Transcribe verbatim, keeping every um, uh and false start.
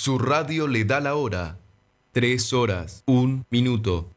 Su radio le da la hora. Tres horas, un minuto.